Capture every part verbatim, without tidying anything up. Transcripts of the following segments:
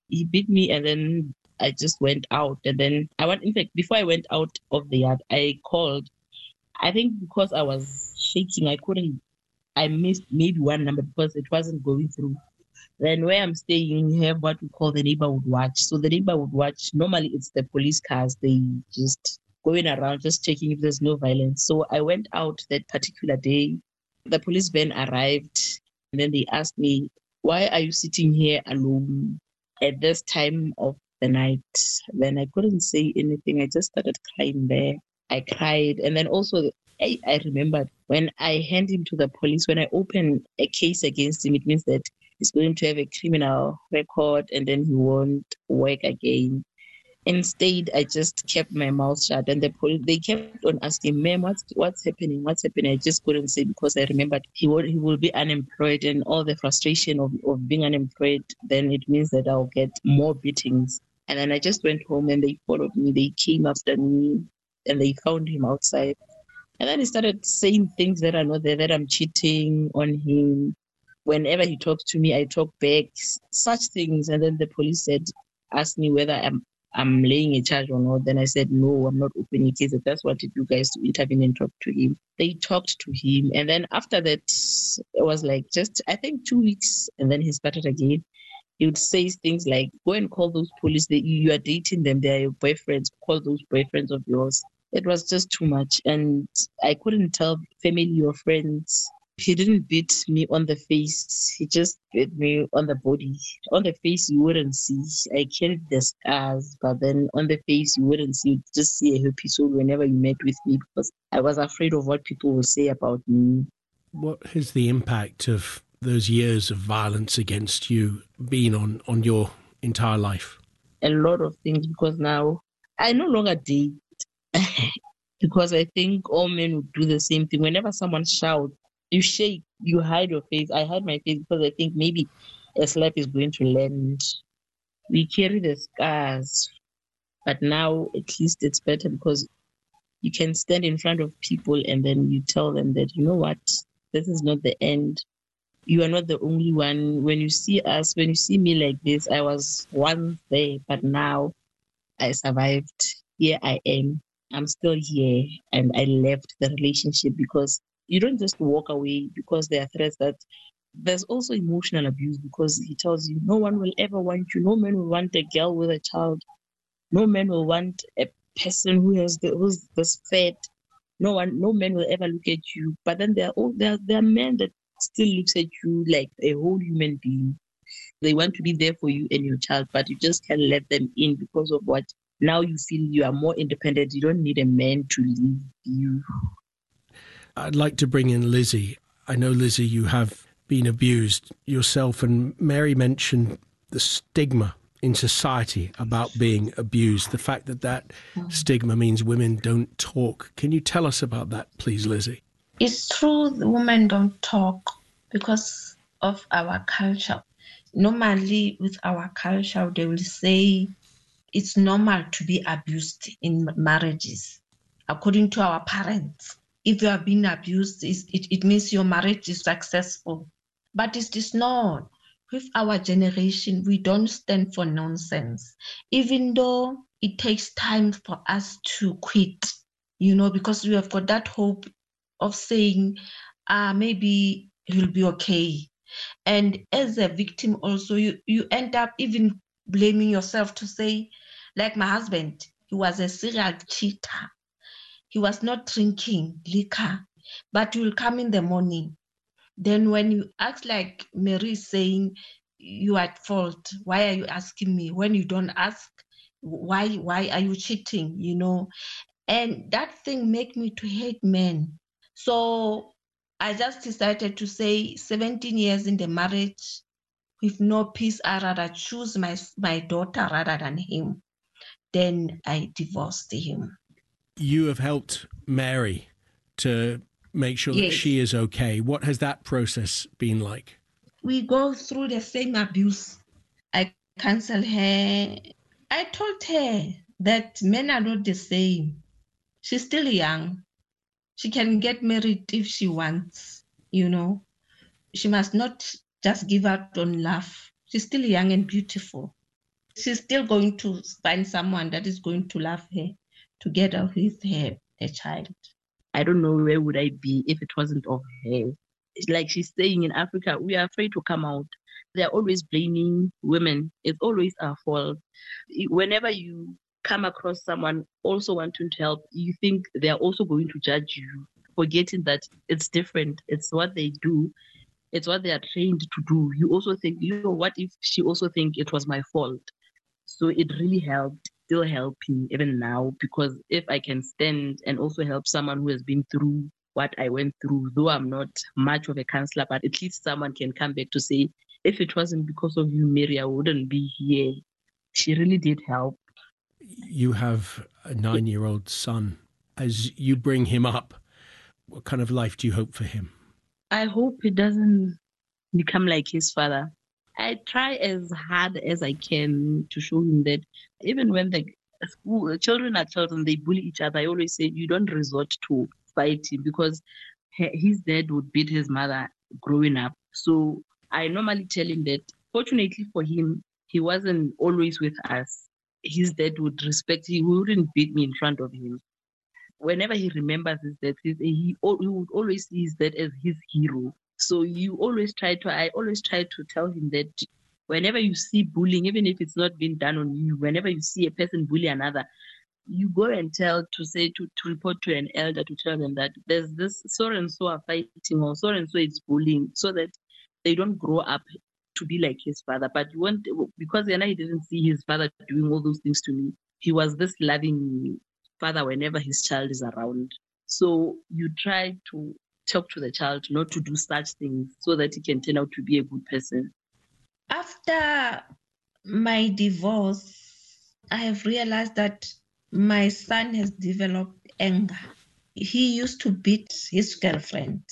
he beat me, and then I just went out. And then I went, in fact, before I went out of the yard, I called. I think because I was shaking, I couldn't, I missed maybe one number because it wasn't going through. Then where I'm staying, you have what we call the neighborhood watch. So the neighborhood watch, normally it's the police cars. They just going around, just checking if there's no violence. So I went out that particular day. The police van arrived, and then they asked me, why are you sitting here alone at this time of the night? Then I couldn't say anything. I just started crying there. I cried. And then also, I, I remembered when I hand him to the police, when I open a case against him, it means that he's going to have a criminal record and then he won't work again. Instead, I just kept my mouth shut, and the police, they kept on asking, ma'am, what's what's happening? What's happening? I just couldn't say because I remembered he will he will be unemployed, and all the frustration of, of being unemployed, then it means that I'll get more beatings. And then I just went home and they followed me. They came after me and they found him outside. And then he started saying things that are not there, that I'm cheating on him. Whenever he talks to me, I talk back, such things. And then the police said, asked me whether I'm I'm laying a charge or not. Then I said, no, I'm not opening a case. I just wanted you guys to intervene and talk to him. They talked to him. And then after that, it was like just, I think, two weeks. And then he started again. He would say things like, go and call those police. They, you are dating them. They are your boyfriends. Call those boyfriends of yours. It was just too much. And I couldn't tell family or friends. He didn't beat me on the face. He just beat me on the body. On the face, you wouldn't see. I carried the scars, but then on the face, you wouldn't see. You'd just see a happy soul whenever you met with me because I was afraid of what people will say about me. What has the impact of those years of violence against you been on, on your entire life? A lot of things, because now I no longer date because I think all men would do the same thing. Whenever someone shouts, you shake, you hide your face. I hide my face because I think maybe a slap is going to land. We carry the scars, but now at least it's better because you can stand in front of people and then you tell them that, you know what, this is not the end. You are not the only one. When you see us, when you see me like this, I was once there, but now I survived. Here I am. I'm still here, and I left the relationship because you don't just walk away because there are threats. That there's also emotional abuse because he tells you no one will ever want you. No man will want a girl with a child. No man will want a person who has the, who's this fat. No one, no man will ever look at you. But then there are all there, there are men that still looks at you like a whole human being. They want to be there for you and your child, but you just can't let them in because of what. Now you feel you are more independent. You don't need a man to leave you. I'd like to bring in Lizzie. I know, Lizzie, you have been abused yourself, and Mary mentioned the stigma in society about being abused, the fact that that stigma means women don't talk. Can you tell us about that, please, Lizzie? It's true, the women don't talk because of our culture. Normally, with our culture, they will say it's normal to be abused in marriages, according to our parents. If you have been abused, it, it means your marriage is successful. But it is not. With our generation, we don't stand for nonsense. Even though it takes time for us to quit, you know, because we have got that hope of saying, ah, maybe you'll be okay. And as a victim also, you, you end up even blaming yourself to say, like my husband, he was a serial cheater. He was not drinking liquor, but he will come in the morning. Then when you ask, like Mary is saying, you are at fault. Why are you asking me? When you don't ask, why why are you cheating? You know, and that thing make me to hate men. So I just decided to say, seventeen years in the marriage with no peace, I rather choose my my daughter rather than him. Then I divorced him. You have helped Mary to make sure Yes. that she is okay. What has that process been like? We go through the same abuse. I counsel her. I told her that men are not the same. She's still young. She can get married if she wants, you know. She must not just give out on love. She's still young and beautiful. she's still going to find someone that is going to love her together with her, a child. I don't know where would I be if it wasn't of her. It's like she's saying in Africa, we are afraid to come out. They're always blaming women. It's always our fault. Whenever you come across someone also wanting to help, you think they're also going to judge you, forgetting that it's different. It's what they do. It's what they are trained to do. You also think, you know, what if she also think it was my fault? So it really helped, still helping even now, because if I can stand and also help someone who has been through what I went through, though I'm not much of a counselor, but at least someone can come back to say, if it wasn't because of you, Mary, I wouldn't be here. She really did help. You have a nine-year-old son. As you bring him up, what kind of life do you hope for him? I hope he doesn't become like his father. I try as hard as I can to show him that even when the school, children are children, they bully each other. I always say you don't resort to fighting, because his dad would beat his mother growing up. So I normally tell him that, fortunately for him, he wasn't always with us. His dad would respect, he wouldn't beat me in front of him. Whenever he remembers his dad, he, he, he would always see his dad as his hero. So you always try to, I always try to tell him that whenever you see bullying, even if it's not been done on you, whenever you see a person bully another, you go and tell, to say, to, to report to an elder, to tell them that there's this so and so are fighting, or so and so is bullying, so that they don't grow up to be like his father. But you want, because Yana, he didn't see his father doing all those things to me. He was this loving father whenever his child is around. So you try to talk to the child not to do such things, so that he can turn out to be a good person. After my divorce, I have realized that my son has developed anger. He used to beat his girlfriend.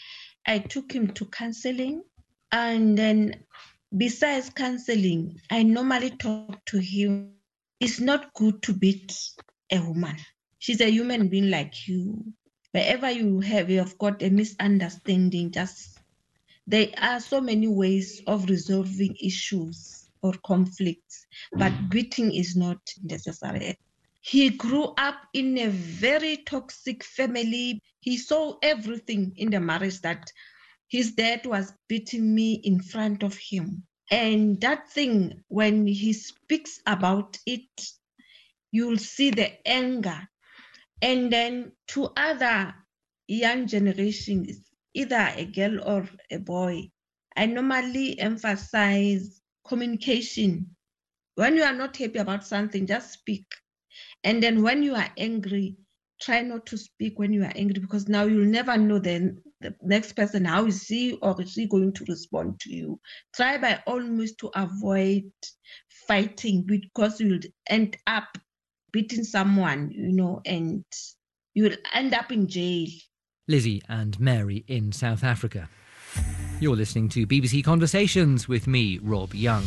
I took him to counseling, and then besides counseling, I normally talk to him. It's not good to beat a woman. She's a human being like you. Wherever you have, you have got a misunderstanding, just there are so many ways of resolving issues or conflicts, but beating is not necessary. He grew up in a very toxic family. He saw everything in the marriage, that his dad was beating me in front of him. And that thing, when he speaks about it, you'll see the anger. And then to other young generations, either a girl or a boy, I normally emphasize communication. When you are not happy about something, just speak. And then when you are angry, try not to speak when you are angry, because now you'll never know then the next person, how is he or is he going to respond to you. Try by all means to avoid fighting, because you'll end up beating someone, you know, and you'll end up in jail. Lizzie and Mary in South Africa. You're listening to B B C Conversations with me, Rob Young.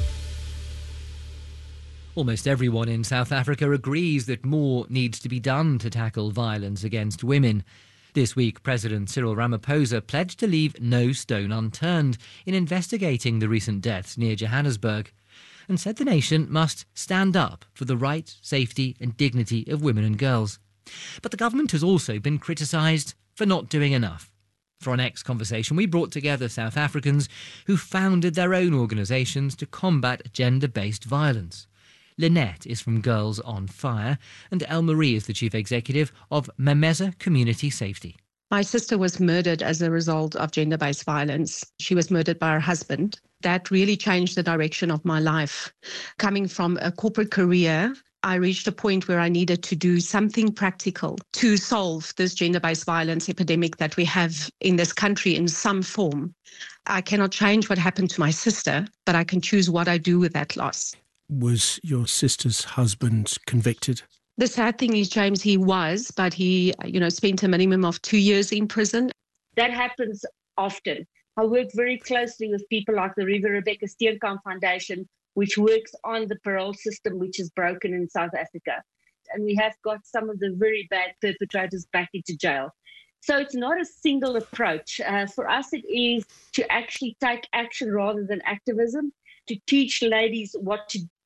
Almost everyone in South Africa agrees that more needs to be done to tackle violence against women. This week, President Cyril Ramaphosa pledged to leave no stone unturned in investigating the recent deaths near Johannesburg, and said the nation must stand up for the right, safety and dignity of women and girls. But the government has also been criticised for not doing enough. For our next conversation, we brought together South Africans who founded their own organisations to combat gender-based violence. Lynette is from Girls on Fire, and Elle-Marie is the chief executive of Memeza Community Safety. My sister was murdered as a result of gender-based violence. She was murdered by her husband. That really changed the direction of my life. Coming from a corporate career, I reached a point where I needed to do something practical to solve this gender-based violence epidemic that we have in this country in some form. I cannot change what happened to my sister, but I can choose what I do with that loss. Was your sister's husband convicted? The sad thing is, James, he was, but he, you know, spent a minimum of two years in prison. That happens often. I work very closely with people like the River Rebecca Steenkamp Foundation, which works on the parole system, which is broken in South Africa. And we have got some of the very bad perpetrators back into jail. So it's not a single approach. Uh, for us, it is to actually take action rather than activism, to teach ladies what to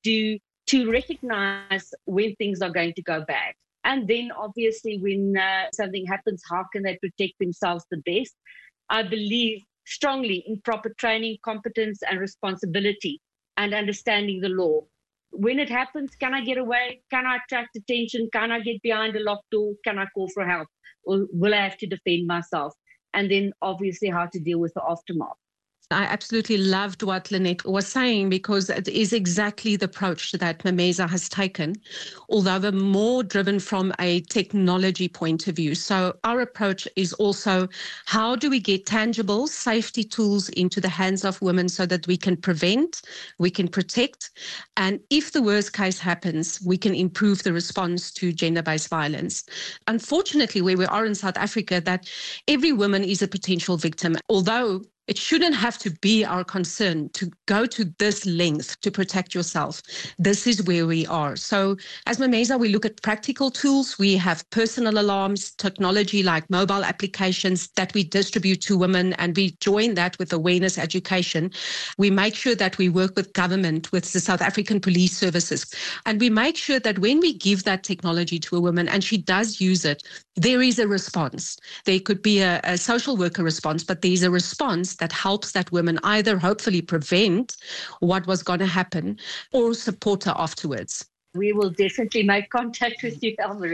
do to recognize when things are going to go bad? And then obviously when uh, something happens, how can they protect themselves the best? I believe strongly in proper training, competence and responsibility and understanding the law. When it happens, can I get away? Can I attract attention? Can I get behind a locked door? Can I call for help? Or will I have to defend myself? And then obviously how to deal with the aftermath. I absolutely loved what Lynette was saying, because it is exactly the approach that Memeza has taken, although the more driven from a technology point of view. So our approach is also, how do we get tangible safety tools into the hands of women so that we can prevent, we can protect, and if the worst case happens, we can improve the response to gender-based violence. Unfortunately, where we are in South Africa, that every woman is a potential victim, although it shouldn't have to be our concern to go to this length to protect yourself. This is where we are. So as Memeza, we look at practical tools. We have personal alarms, technology like mobile applications that we distribute to women, and we join that with awareness education. We make sure that we work with government, with the South African Police Services, and we make sure that when we give that technology to a woman and she does use it, there is a response. There could be a, a social worker response, but there's a response that helps that woman either hopefully prevent what was going to happen or support her afterwards. We will definitely make contact with you, Elmarie.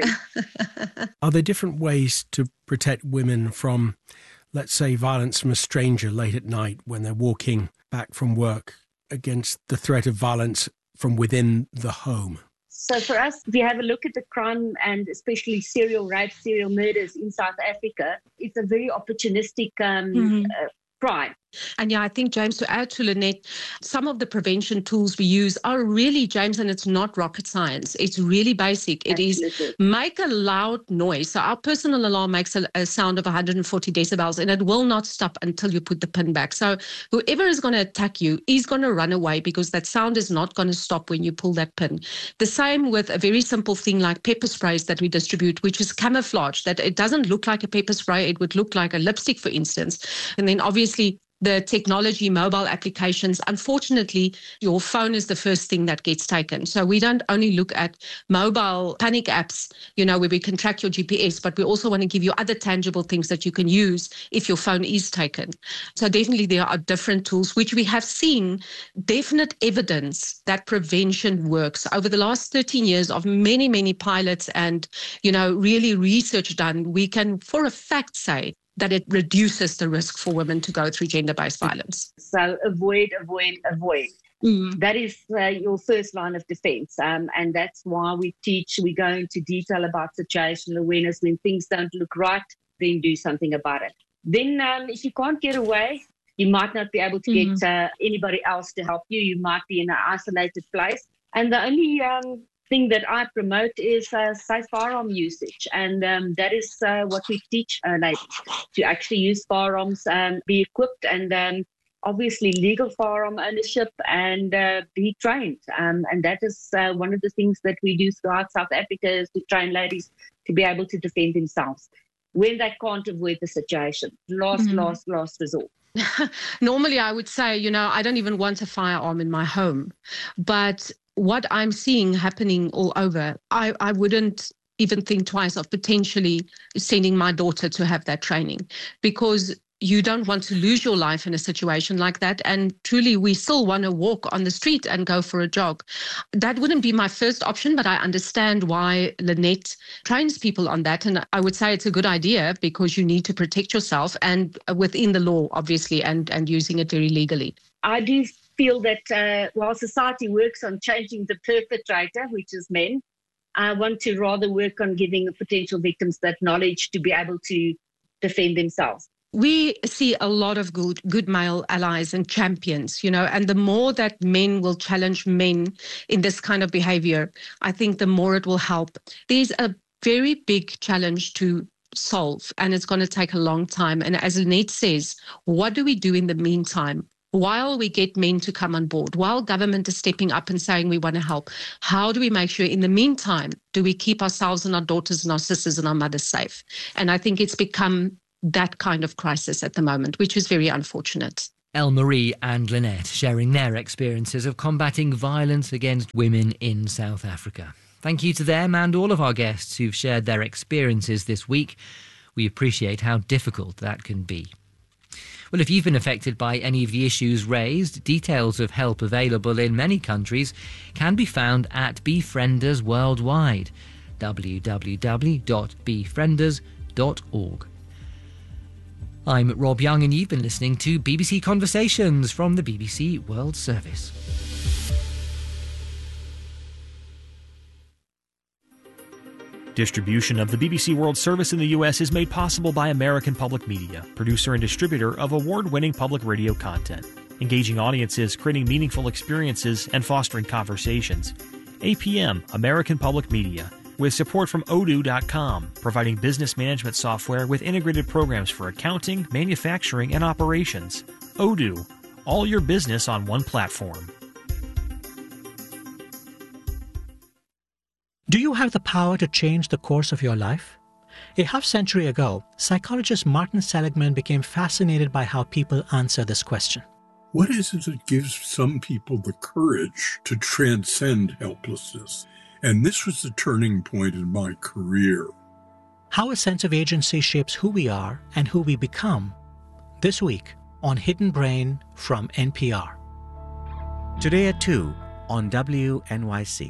Are there different ways to protect women from, let's say, violence from a stranger late at night when they're walking back from work, against the threat of violence from within the home? So for us, if you have a look at the crime and especially serial rape, serial murders in South Africa, it's a very opportunistic um, mm-hmm. uh, crime. And yeah, I think, James, to add to Lynette, some of the prevention tools we use are really, James, and it's not rocket science. It's really basic. It Absolutely. is make a loud noise. So our personal alarm makes a, a sound of one hundred forty decibels, and it will not stop until you put the pin back. So whoever is going to attack you is going to run away, because that sound is not going to stop when you pull that pin. The same with a very simple thing like pepper sprays that we distribute, which is camouflage, that it doesn't look like a pepper spray. It would look like a lipstick, for instance. And then obviously the technology, mobile applications, unfortunately, your phone is the first thing that gets taken. So we don't only look at mobile panic apps, you know, where we can track your G P S, but we also want to give you other tangible things that you can use if your phone is taken. So definitely there are different tools, which we have seen definite evidence that prevention works. Over the last thirteen years of many, many pilots and, you know, really research done, we can for a fact say that it reduces the risk for women to go through gender-based violence. So avoid, avoid, avoid. Mm. That is uh, your first line of defense. Um, and that's why we teach, we go into detail about situational awareness. When things don't look right, then do something about it. Then um, if you can't get away, you might not be able to mm. get uh, anybody else to help you. You might be in an isolated place. And the only um, thing that I promote is uh, safe firearm usage, and um, that is uh, what we teach uh, ladies, to actually use firearms, um, be equipped, and um, obviously legal firearm ownership, and uh, be trained. Um, and that is uh, one of the things that we do throughout South Africa, is to train ladies to be able to defend themselves when they can't avoid the situation. Last, mm-hmm. last, last resort. Normally, I would say, you know, I don't even want a firearm in my home, but what I'm seeing happening all over, I, I wouldn't even think twice of potentially sending my daughter to have that training, because you don't want to lose your life in a situation like that. And truly, we still want to walk on the street and go for a jog. That wouldn't be my first option, but I understand why Lynette trains people on that. And I would say it's a good idea, because you need to protect yourself, and within the law, obviously, and, and using it very legally. I do feel that uh, while society works on changing the perpetrator, which is men, I want to rather work on giving potential victims that knowledge to be able to defend themselves. We see a lot of good, good male allies and champions, you know, and the more that men will challenge men in this kind of behavior, I think the more it will help. There's a very big challenge to solve, and it's going to take a long time. And as Lynette says, what do we do in the meantime? While we get men to come on board, while government is stepping up and saying we want to help, how do we make sure in the meantime, do we keep ourselves and our daughters and our sisters and our mothers safe? And I think it's become that kind of crisis at the moment, which is very unfortunate. Elle-Marie and Lynette sharing their experiences of combating violence against women in South Africa. Thank you to them and all of our guests who've shared their experiences this week. We appreciate how difficult that can be. Well, if you've been affected by any of the issues raised, details of help available in many countries can be found at Befrienders Worldwide, w w w dot befrienders dot org. I'm Rob Young and you've been listening to B B C Conversations from the B B C World Service. Distribution of the B B C World Service in the U S is made possible by American Public Media, producer and distributor of award-winning public radio content, engaging audiences, creating meaningful experiences, and fostering conversations. A P M, American Public Media, with support from odoo dot com, providing business management software with integrated programs for accounting, manufacturing, and operations. Odoo, all your business on one platform. Do you have the power to change the course of your life? A half-century ago, psychologist Martin Seligman became fascinated by how people answer this question. What is it that gives some people the courage to transcend helplessness? And this was the turning point in my career. How a sense of agency shapes who we are and who we become. This week on Hidden Brain from N P R. Today at two on W N Y C.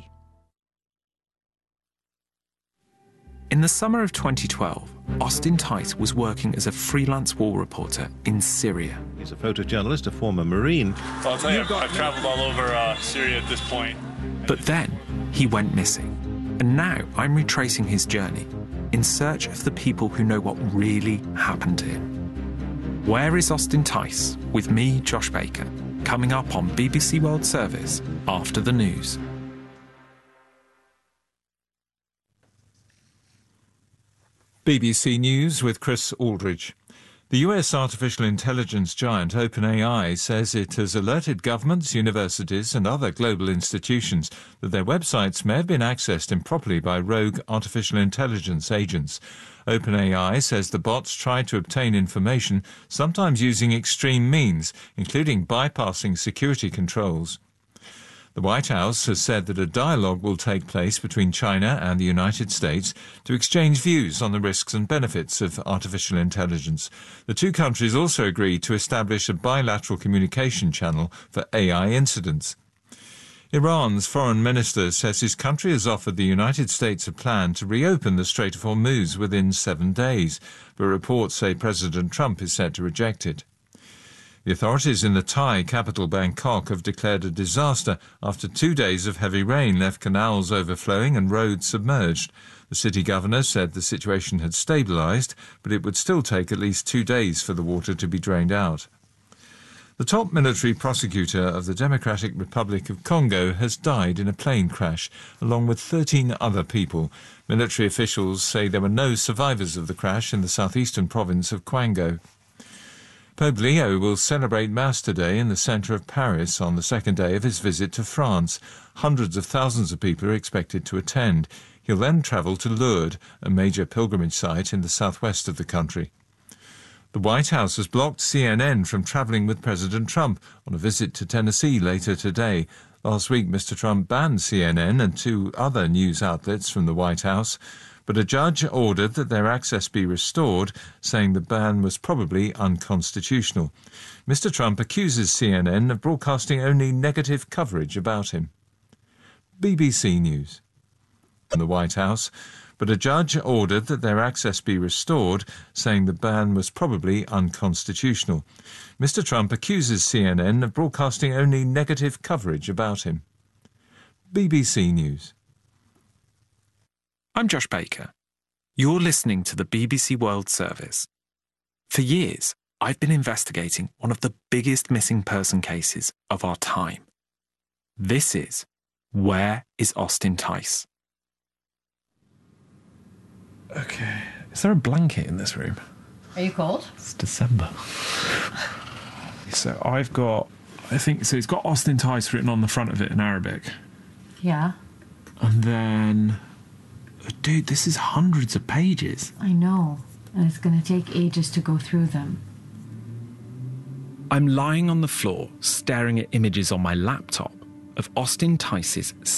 In the summer of twenty twelve, Austin Tice was working as a freelance war reporter in Syria. He's a photojournalist, a former Marine. So I'll tell you, I've, I've traveled all over uh, Syria at this point. But then he went missing. And now I'm retracing his journey in search of the people who know what really happened to him. Where is Austin Tice? With me, Josh Baker, coming up on B B C World Service after the news. B B C News with Chris Aldridge. The U S artificial intelligence giant OpenAI says it has alerted governments, universities and other global institutions that their websites may have been accessed improperly by rogue artificial intelligence agents. OpenAI says the bots tried to obtain information, sometimes using extreme means, including bypassing security controls. The White House has said that a dialogue will take place between China and the United States to exchange views on the risks and benefits of artificial intelligence. The two countries also agreed to establish a bilateral communication channel for A I incidents. Iran's foreign minister says his country has offered the United States a plan to reopen the Strait of Hormuz within seven days, but reports say President Trump is set to reject it. The authorities in the Thai capital Bangkok have declared a disaster after two days of heavy rain left canals overflowing and roads submerged. The city governor said the situation had stabilised, but it would still take at least two days for the water to be drained out. The top military prosecutor of the Democratic Republic of Congo has died in a plane crash, along with thirteen other people. Military officials say there were no survivors of the crash in the southeastern province of Kwango. Pope Leo will celebrate Mass today in the centre of Paris on the second day of his visit to France. Hundreds of thousands of people are expected to attend. He'll then travel to Lourdes, a major pilgrimage site in the southwest of the country. The White House has blocked C N N from travelling with President Trump on a visit to Tennessee later today. Last week, Mister Trump banned C N N and two other news outlets from the White House, but a judge ordered that their access be restored, saying the ban was probably unconstitutional. Mister Trump accuses C N N of broadcasting only negative coverage about him. B B C News. From the White House, but a judge ordered that their access be restored, saying the ban was probably unconstitutional. Mister Trump accuses C N N of broadcasting only negative coverage about him. B B C News. I'm Josh Baker. You're listening to the B B C World Service. For years, I've been investigating one of the biggest missing person cases of our time. This is Where is Austin Tice? Okay. Is there a blanket in this room? Are you cold? It's December. So I've got, I think, so it's got Austin Tice written on the front of it in Arabic. Yeah. And then, dude, this is hundreds of pages. I know. And it's going to take ages to go through them. I'm lying on the floor, staring at images on my laptop of Austin Tice's